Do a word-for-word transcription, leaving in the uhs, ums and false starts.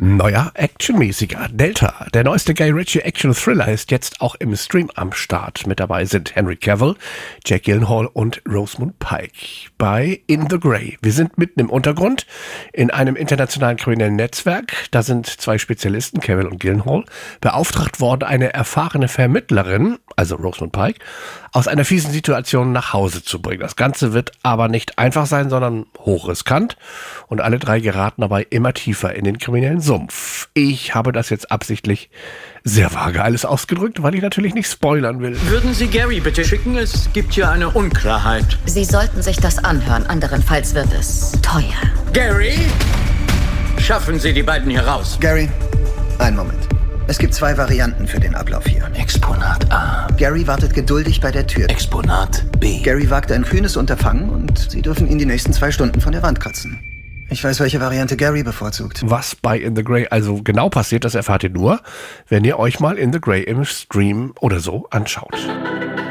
Neuer actionmäßiger Delta. Der neueste Guy Ritchie Action-Thriller ist jetzt auch im Stream am Start. Mit dabei sind Henry Cavill, Jake Gyllenhaal und Rosamund Pike bei In the Grey. Wir sind mitten im Untergrund in einem internationalen kriminellen Netzwerk. Da sind zwei Spezialisten, Cavill und Gyllenhaal, beauftragt worden, eine erfahrene Vermittlerin, also Rosamund Pike, aus einer fiesen Situation nach Hause zu bringen. Das Ganze wird aber nicht einfach sein, sondern hochriskant. Und alle drei geraten dabei immer tiefer in den kriminellen Sumpf. Ich habe das jetzt absichtlich sehr vage alles ausgedrückt, weil ich natürlich nicht spoilern will. Würden Sie Gary bitte schicken? Es gibt hier eine Unklarheit. Sie sollten sich das anhören, anderenfalls wird es teuer. Gary? Schaffen Sie die beiden hier raus. Gary, einen Moment. Es gibt zwei Varianten für den Ablauf hier. Exponat A. Gary wartet geduldig bei der Tür. Exponat B. Gary wagt ein kühnes Unterfangen und Sie dürfen ihn die nächsten zwei Stunden von der Wand kratzen. Ich weiß, welche Variante Gary bevorzugt. Was bei In the Grey also genau passiert, das erfahrt ihr nur, wenn ihr euch mal In the Grey im Stream oder so anschaut.